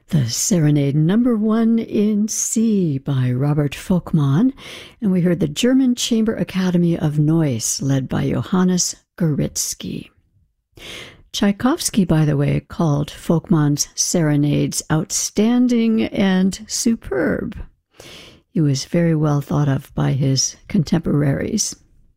The Serenade #1 in C by Robert Volkmann, and we heard the German Chamber Academy of Neuss, led by Johannes Goritzky. Tchaikovsky, by the way, called Volkmann's serenades outstanding and superb. He was very well thought of by his contemporaries.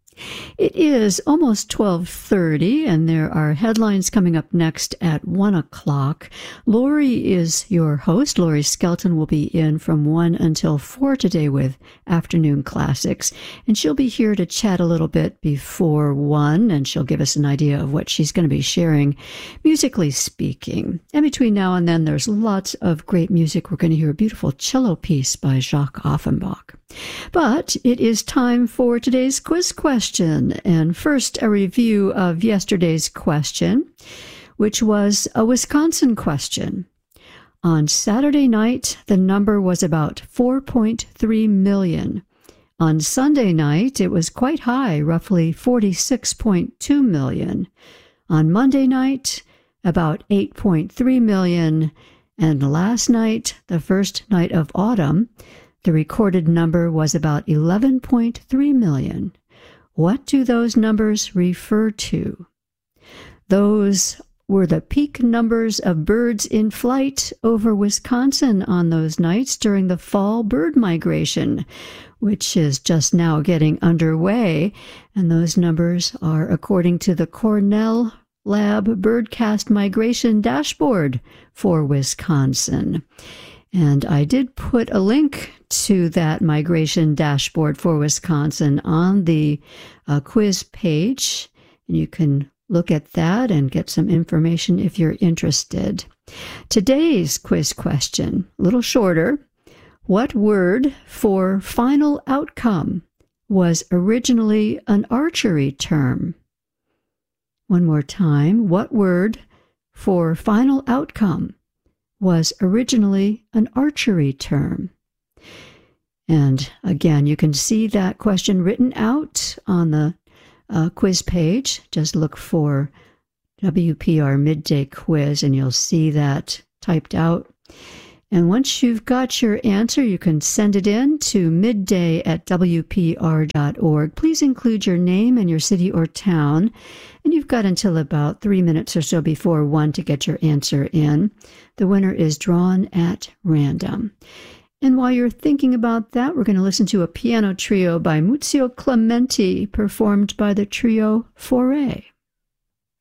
It is almost 12:30, and there are headlines coming up next at 1 o'clock. Lori is your host. Lori Skelton will be in from 1 until 4 today with Afternoon Classics, and she'll be here to chat a little bit before 1, and she'll give us an idea of what she's going to be sharing, musically speaking. And between now and then, there's lots of great music. We're going to hear a beautiful cello piece by Jacques Offenbach. But it is time for today's quiz question. And first, a review of yesterday's question, which was a Wisconsin question. On Saturday night, the number was about 4.3 million. On Sunday night, it was quite high, roughly 46.2 million. On Monday night, about 8.3 million. And last night, the first night of autumn, the recorded number was about 11.3 million. What do those numbers refer to? Those were the peak numbers of birds in flight over Wisconsin on those nights during the fall bird migration, which is just now getting underway. And those numbers are according to the Cornell Lab Birdcast Migration Dashboard for Wisconsin. And I did put a link to that migration dashboard for Wisconsin on the quiz page. And you can look at that and get some information if you're interested. Today's quiz question, a little shorter. What word for final outcome was originally an archery term? One more time. What word for final outcome was originally an archery term? And again, you can see that question written out on the quiz page. Just look for WPR Midday Quiz and you'll see that typed out. And once you've got your answer, you can send it in to midday@wpr.org. Please include your name and your city or town. And you've got until about 3 minutes or so before 1 to get your answer in. The winner is drawn at random. And while you're thinking about that, we're going to listen to a piano trio by Muzio Clementi, performed by the trio Fauré.